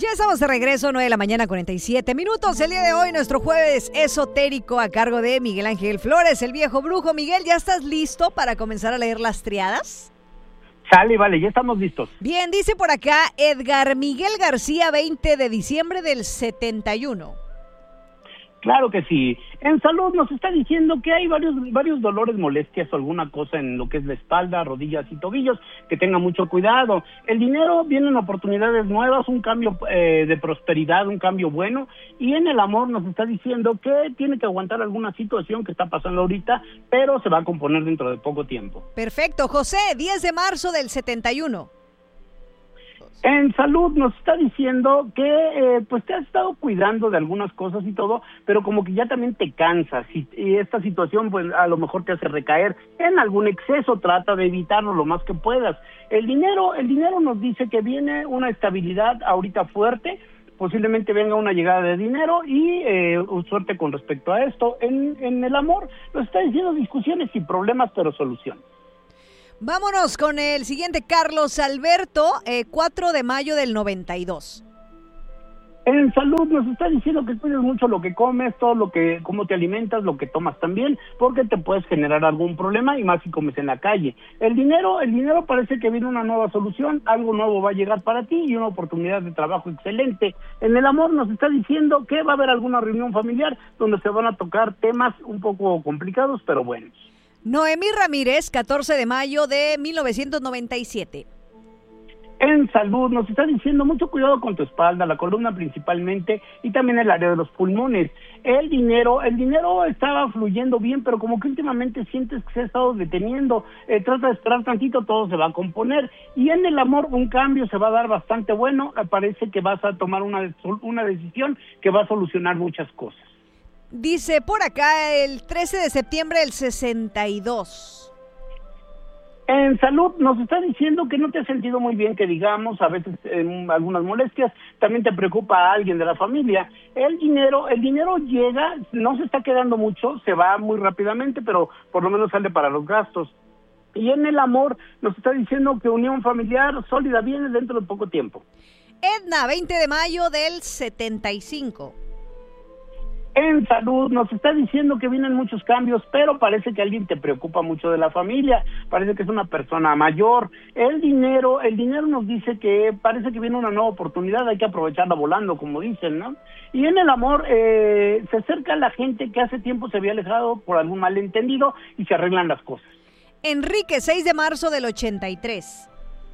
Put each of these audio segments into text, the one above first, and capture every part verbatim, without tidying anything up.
Ya estamos de regreso, nueve de la mañana, cuarenta y siete minutos. El día de hoy, nuestro jueves esotérico a cargo de Miguel Ángel Flores, el viejo brujo. Miguel, ¿ya estás listo para comenzar a leer las triadas? Sale, vale, ya estamos listos. Bien, dice por acá Edgar Miguel García, veinte de diciembre del setenta y uno. Claro que sí. En salud nos está diciendo que hay varios varios dolores, molestias o alguna cosa en lo que es la espalda, rodillas y tobillos, que tenga mucho cuidado. El dinero, vienen oportunidades nuevas, un cambio eh, de prosperidad, un cambio bueno. Y en el amor nos está diciendo que tiene que aguantar alguna situación que está pasando ahorita, pero se va a componer dentro de poco tiempo. Perfecto. José, diez de marzo del setenta y uno. En salud nos está diciendo que eh, pues te has estado cuidando de algunas cosas y todo, pero como que ya también te cansas y, y esta situación pues a lo mejor te hace recaer en algún exceso. Trata de evitarlo lo más que puedas. El dinero, el dinero nos dice que viene una estabilidad ahorita fuerte, posiblemente venga una llegada de dinero y eh, suerte con respecto a esto. En, en el amor nos está diciendo discusiones y problemas, pero soluciones. Vámonos con el siguiente, Carlos Alberto, eh, cuatro de mayo del noventa y dos. En salud nos está diciendo que cuides mucho lo que comes, todo lo que, cómo te alimentas, lo que tomas también, porque te puedes generar algún problema y más si comes en la calle. El dinero, el dinero parece que viene una nueva solución, algo nuevo va a llegar para ti y una oportunidad de trabajo excelente. En el amor nos está diciendo que va a haber alguna reunión familiar donde se van a tocar temas un poco complicados, pero buenos. Noemí Ramírez, catorce de mayo de mil novecientos noventa y siete. En salud nos está diciendo mucho cuidado con tu espalda, la columna principalmente y también el área de los pulmones. El dinero, el dinero estaba fluyendo bien, pero como que últimamente sientes que se ha estado deteniendo. Eh, trata de esperar tantito, todo se va a componer. Y en el amor un cambio se va a dar bastante bueno. Parece que vas a tomar una, una decisión que va a solucionar muchas cosas. Dice por acá el trece de septiembre del sesenta y dos. En salud nos está diciendo que no te has sentido muy bien, que digamos, a veces eh, algunas molestias, también te preocupa a alguien de la familia. El dinero, el dinero llega, no se está quedando mucho, se va muy rápidamente, pero por lo menos sale para los gastos. Y en el amor nos está diciendo que unión familiar sólida viene dentro de poco tiempo. Edna, veinte de mayo del setenta y cinco. En salud nos está diciendo que vienen muchos cambios, pero parece que alguien te preocupa mucho de la familia, parece que es una persona mayor. El dinero, el dinero nos dice que parece que viene una nueva oportunidad, hay que aprovecharla volando, como dicen, ¿no? Y en el amor eh, se acerca la gente que hace tiempo se había alejado por algún malentendido y se arreglan las cosas. Enrique, seis de marzo del ochenta y tres.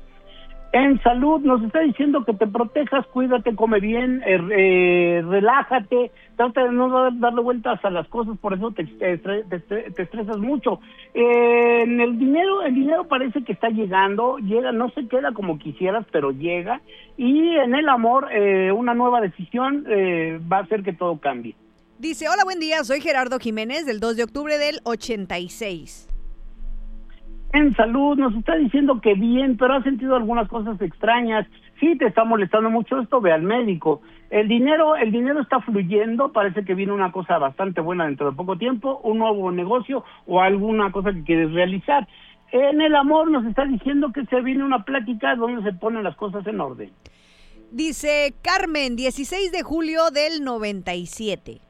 En salud nos está diciendo que te protejas, cuídate, come bien, eh, eh, relájate, trata de no dar, darle vueltas a las cosas, por eso te, te, te, te estresas mucho. Eh, en el dinero, el dinero parece que está llegando, llega, no se queda como quisieras, pero llega. Y en el amor, eh, una nueva decisión eh, va a hacer que todo cambie. Dice, hola, buen día, soy Gerardo Jiménez, del dos de octubre del ochenta y seis. En salud nos está diciendo que bien, pero has sentido algunas cosas extrañas. Si te está molestando mucho esto, ve al médico. El dinero, el dinero está fluyendo, parece que viene una cosa bastante buena dentro de poco tiempo, un nuevo negocio o alguna cosa que quieres realizar. En el amor nos está diciendo que se viene una plática donde se ponen las cosas en orden. Dice Carmen, dieciséis de julio del noventa y siete.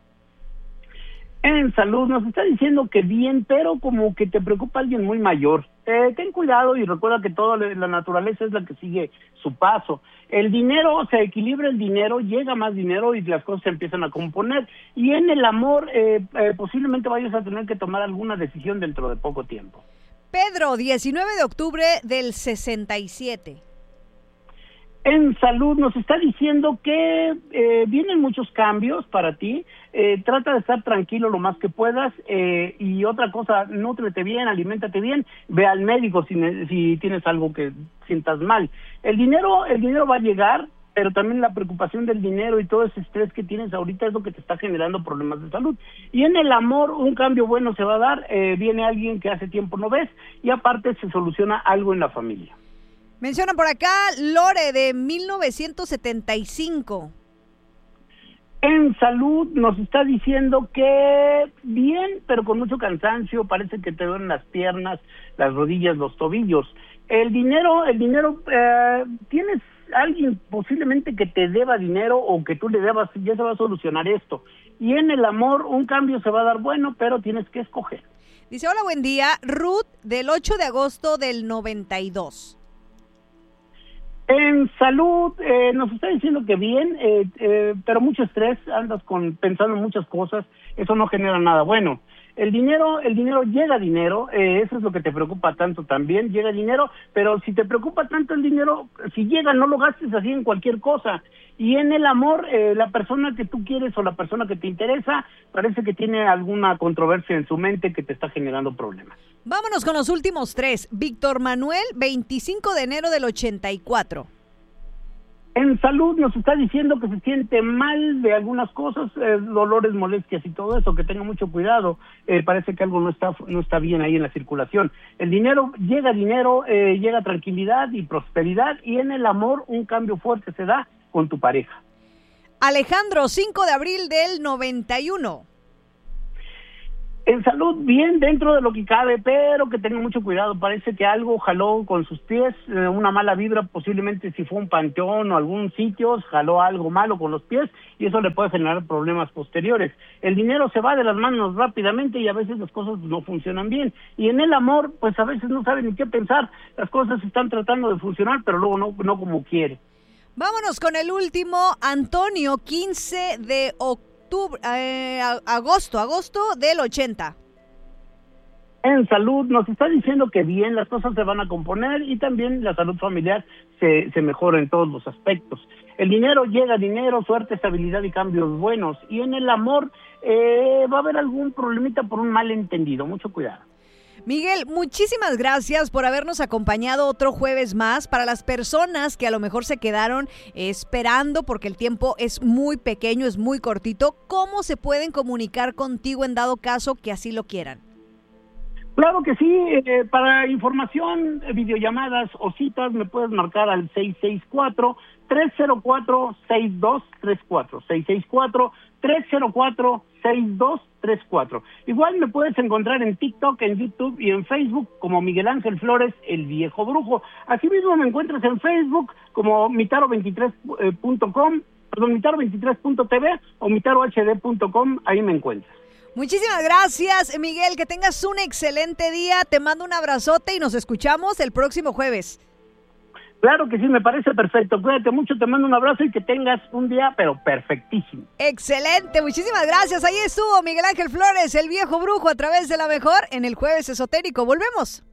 En salud nos está diciendo que bien, pero como que te preocupa alguien muy mayor. Eh, ten cuidado y recuerda que toda la naturaleza es la que sigue su paso. El dinero, se equilibra el dinero, llega más dinero y las cosas se empiezan a componer. Y en el amor eh, eh, posiblemente vayas a tener que tomar alguna decisión dentro de poco tiempo. Pedro, diecinueve de octubre del sesenta y siete. En salud nos está diciendo que eh, vienen muchos cambios para ti, eh, trata de estar tranquilo lo más que puedas eh, y otra cosa, nútrete bien, aliméntate bien, ve al médico si, si tienes algo que sientas mal. El dinero, el dinero va a llegar, pero también la preocupación del dinero y todo ese estrés que tienes ahorita es lo que te está generando problemas de salud. Y en el amor un cambio bueno se va a dar, eh, viene alguien que hace tiempo no ves y aparte se soluciona algo en la familia. Mencionan por acá Lore de mil novecientos setenta y cinco. En salud nos está diciendo que bien, pero con mucho cansancio, parece que te duelen las piernas, las rodillas, los tobillos. El dinero, el dinero, eh, tienes alguien posiblemente que te deba dinero o que tú le debas, ya se va a solucionar esto. Y en el amor un cambio se va a dar bueno, pero tienes que escoger. Dice, hola, buen día, Ruth, del ocho de agosto del noventa y dos. En salud, eh, nos está diciendo que bien, eh, eh, pero mucho estrés, andas con pensando en muchas cosas, eso no genera nada bueno. El dinero, el dinero llega dinero, eh, eso es lo que te preocupa tanto también, llega dinero, pero si te preocupa tanto el dinero, si llega no lo gastes así en cualquier cosa. Y en el amor, eh, la persona que tú quieres o la persona que te interesa, parece que tiene alguna controversia en su mente que te está generando problemas. Vámonos con los últimos tres. Víctor Manuel, veinticinco de enero del ochenta y cuatro. En salud nos está diciendo que se siente mal de algunas cosas, eh, dolores, molestias y todo eso, que tenga mucho cuidado. Eh, parece que algo no está no está bien ahí en la circulación. El dinero, llega dinero, eh, llega tranquilidad y prosperidad, y en el amor un cambio fuerte se da con tu pareja. Alejandro, cinco de abril del noventa y uno. En salud, bien dentro de lo que cabe, pero que tenga mucho cuidado. Parece que algo jaló con sus pies, eh, una mala vibra, posiblemente si fue un panteón o algún sitio, jaló algo malo con los pies y eso le puede generar problemas posteriores. El dinero se va de las manos rápidamente y a veces las cosas no funcionan bien. Y en el amor, pues a veces no saben ni qué pensar. Las cosas están tratando de funcionar, pero luego no, no como quiere. Vámonos con el último, Antonio, quince de octubre. Octubre, eh, agosto, agosto del ochenta. En salud nos está diciendo que bien, las cosas se van a componer y también la salud familiar se, se mejora en todos los aspectos. El dinero llega, dinero, suerte, estabilidad y cambios buenos. Y en el amor eh, va a haber algún problemita por un malentendido, mucho cuidado. Miguel, muchísimas gracias por habernos acompañado otro jueves más. Para las personas que a lo mejor se quedaron esperando porque el tiempo es muy pequeño, es muy cortito, ¿cómo se pueden comunicar contigo en dado caso que así lo quieran? Claro que sí, eh, para información, eh, videollamadas o citas me puedes marcar al seis seis cuatro, tres cero cuatro, seis dos tres cuatro, seis seis cuatro, tres cero cuatro, seis dos tres cuatro. Igual me puedes encontrar en TikTok, en YouTube y en Facebook como Miguel Ángel Flores, el viejo brujo. Asimismo me encuentras en Facebook como mitaro veintitrés punto com, perdón, mitaro veintitrés punto t v o mitaro h d punto com, ahí me encuentras. Muchísimas gracias, Miguel, que tengas un excelente día, te mando un abrazote y nos escuchamos el próximo jueves. Claro que sí, me parece perfecto. Cuídate mucho, te mando un abrazo y que tengas un día, pero perfectísimo. Excelente, muchísimas gracias. Ahí estuvo Miguel Ángel Flores, el viejo brujo, a través de La Mejor en el Jueves Esotérico. Volvemos.